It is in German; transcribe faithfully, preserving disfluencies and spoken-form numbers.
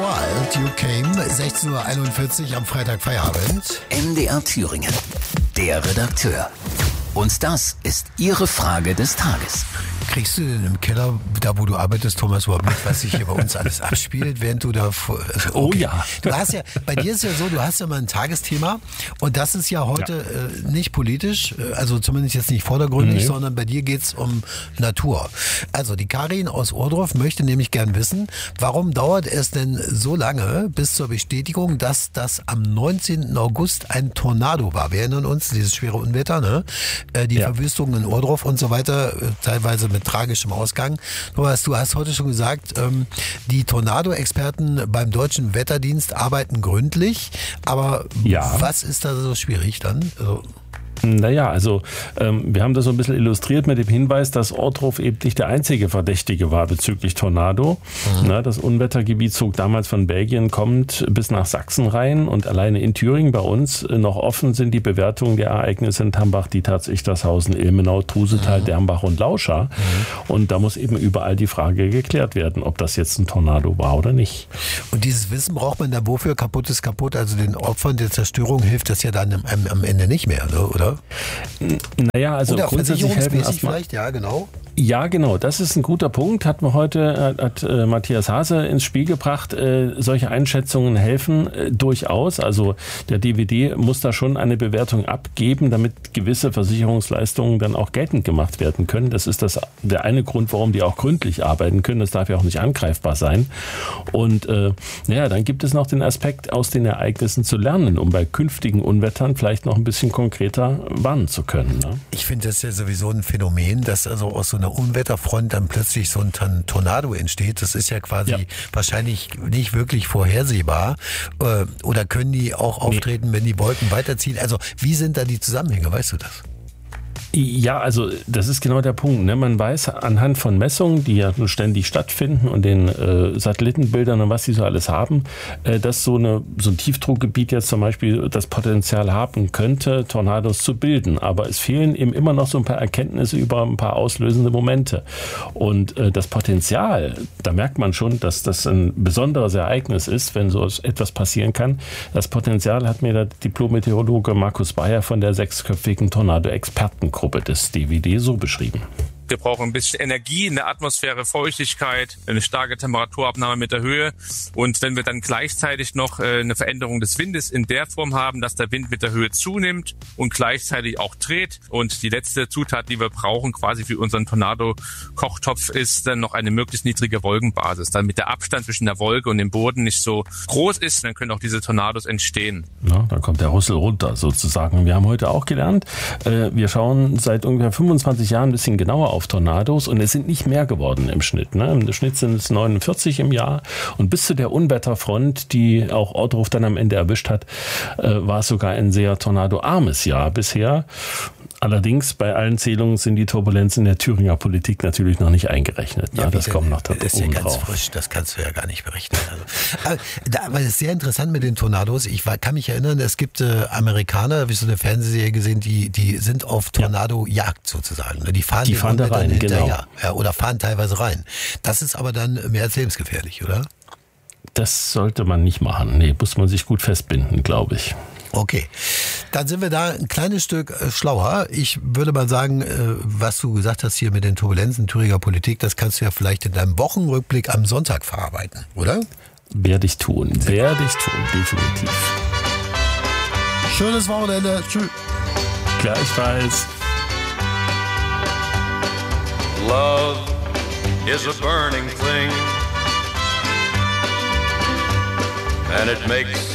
Wild, You Came, sechzehn Uhr einundvierzig am Freitag Feierabend. M D R Thüringen, der Redakteur. Und das ist Ihre Frage des Tages. Kriegst du denn im Keller, da wo du arbeitest, Thomas, überhaupt mit, was sich hier bei uns alles abspielt, während du da... Okay. Oh ja. Du hast ja, bei dir ist ja so, du hast ja mal ein Tagesthema und das ist ja heute ja. Äh, nicht politisch, also zumindest jetzt nicht vordergründig, nee. sondern bei dir geht's um Natur. Also die Karin aus Ohrdruf möchte nämlich gern wissen, warum dauert es denn so lange bis zur Bestätigung, dass das am neunzehnten August ein Tornado war? Wir erinnern uns, dieses schwere Unwetter, ne? Äh, die ja. Verwüstungen in Ohrdruf und so weiter, äh, teilweise mit tragischem Ausgang. Thomas, du hast heute schon gesagt, ähm, die Tornado-Experten beim Deutschen Wetterdienst arbeiten gründlich, aber ja. was ist da so schwierig dann? Also Naja, also ähm, wir haben das so ein bisschen illustriert mit dem Hinweis, dass Ohrdruf eben nicht der einzige Verdächtige war bezüglich Tornado. Mhm. Na, das Unwettergebiet zog damals von Belgien kommend bis nach Sachsen rein und alleine in Thüringen bei uns noch offen sind die Bewertungen der Ereignisse in Tambach, Dieterz, Ichtershausen, Ilmenau, Trusetal, mhm. Dermbach und Lauscha. Mhm. Und da muss eben überall die Frage geklärt werden, ob das jetzt ein Tornado war oder nicht. Und dieses Wissen braucht man da wofür? Kaputt ist kaputt, also den Opfern der Zerstörung hilft das ja dann am, am Ende nicht mehr, oder? Naja, also Oder grundsätzlich helfen erstmal. Vielleicht, ja, genau. Ja, genau. Das ist ein guter Punkt. Hat man heute, hat äh, Matthias Hase ins Spiel gebracht. Äh, solche Einschätzungen helfen äh, durchaus. Also der D W D muss da schon eine Bewertung abgeben, damit gewisse Versicherungsleistungen dann auch geltend gemacht werden können. Das ist das der eine Grund, warum die auch gründlich arbeiten können. Das darf ja auch nicht angreifbar sein. Und äh, naja, dann gibt es noch den Aspekt, aus den Ereignissen zu lernen, um bei künftigen Unwettern vielleicht noch ein bisschen konkreter warnen zu können. Ne? Ich finde das ja sowieso ein Phänomen, dass also aus so einer Unwetterfront dann plötzlich so ein Tornado entsteht. Das ist ja quasi ja. wahrscheinlich nicht wirklich vorhersehbar. Oder können die auch auftreten, nee. wenn die Wolken weiterziehen? Also wie sind da die Zusammenhänge? Weißt du das? Ja, also das ist genau der Punkt. Ne? Man weiß anhand von Messungen, die ja ständig stattfinden und den äh, Satellitenbildern und was die so alles haben, äh, dass so, eine, so ein Tiefdruckgebiet jetzt zum Beispiel das Potenzial haben könnte, Tornados zu bilden. Aber es fehlen eben immer noch so ein paar Erkenntnisse über ein paar auslösende Momente. Und äh, das Potenzial, da merkt man schon, dass das ein besonderes Ereignis ist, wenn so etwas passieren kann. Das Potenzial hat mir der Diplom-Meteorologe Markus Bayer von der sechsköpfigen Tornado-Expertengruppe des D W D so beschrieben. Wir brauchen ein bisschen Energie in der Atmosphäre, Feuchtigkeit, eine starke Temperaturabnahme mit der Höhe. Und wenn wir dann gleichzeitig noch eine Veränderung des Windes in der Form haben, dass der Wind mit der Höhe zunimmt und gleichzeitig auch dreht. Und die letzte Zutat, die wir brauchen quasi für unseren Tornado-Kochtopf, ist dann noch eine möglichst niedrige Wolkenbasis. Damit der Abstand zwischen der Wolke und dem Boden nicht so groß ist, dann können auch diese Tornados entstehen. Ja, dann kommt der Rüssel runter sozusagen. Wir haben heute auch gelernt, wir schauen seit ungefähr fünfundzwanzig Jahren ein bisschen genauer auf Tornados und es sind nicht mehr geworden im Schnitt. Ne? Im Schnitt sind es neunundvierzig im Jahr und bis zu der Unwetterfront, die auch Ohrdruf dann am Ende erwischt hat, äh, war es sogar ein sehr tornadoarmes Jahr bisher. Allerdings bei allen Zählungen sind die Turbulenzen der Thüringer Politik natürlich noch nicht eingerechnet. Ne? Ja, das kommt noch da Das ist ja ganz drauf. frisch, das kannst du ja gar nicht berechnen. Also, aber, da, aber das ist sehr interessant mit den Tornados. Ich war, kann mich erinnern, es gibt äh, Amerikaner, habe ich so eine Fernsehserie gesehen, die, die sind auf Tornado-Jagd sozusagen. Die fahren, die fahren da rein, hinterher. genau. Ja, oder fahren teilweise rein. Das ist aber dann mehr als lebensgefährlich, oder? Das sollte man nicht machen. Nee, muss man sich gut festbinden, glaube ich. Okay, dann sind wir da ein kleines Stück schlauer. Ich würde mal sagen, was du gesagt hast hier mit den Turbulenzen Thüringer Politik, das kannst du ja vielleicht in deinem Wochenrückblick am Sonntag verarbeiten, oder? Werde ich tun, werde ich tun, definitiv. Schönes Wochenende, tschüss. Gleichfalls. Love is a burning thing, and it makes